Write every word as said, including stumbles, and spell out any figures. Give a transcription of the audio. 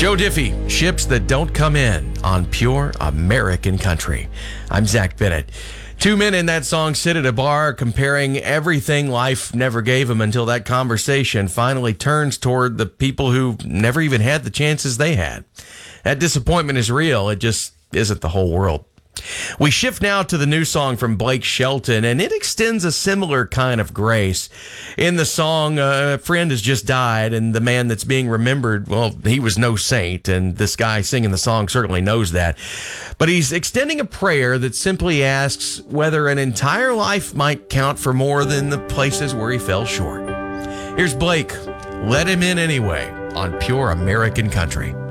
Joe Diffie, Ships That Don't Come In on Pure American Country. I'm Zach Bennett. Two men in that song sit at a bar comparing everything life never gave them until that conversation finally turns toward the people who never even had the chances they had. That disappointment is real. It just isn't the whole world. We shift now to the new song from Blake Shelton, and it extends a similar kind of grace. In the song, a friend has just died, and the man that's being remembered, well, he was no saint, and this guy singing the song certainly knows that. But he's extending a prayer that simply asks whether an entire life might count for more than the places where he fell short. Here's Blake, Let Him In Anyway, on Pure American Country.